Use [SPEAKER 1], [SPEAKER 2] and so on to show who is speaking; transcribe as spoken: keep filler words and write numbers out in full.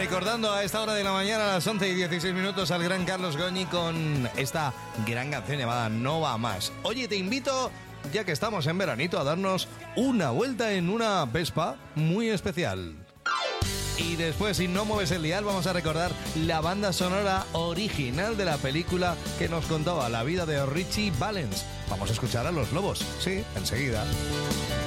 [SPEAKER 1] Recordando a esta hora de la mañana, a las once y dieciséis minutos, al gran Carlos Goñi con esta gran canción llamada No va más. Oye, te invito, ya que estamos en veranito, a darnos una vuelta en una Vespa muy especial. Y después, si no mueves el dial, vamos a recordar la banda sonora original de la película que nos contaba la vida de Ritchie Valens. Vamos a escuchar a Los Lobos, sí, enseguida.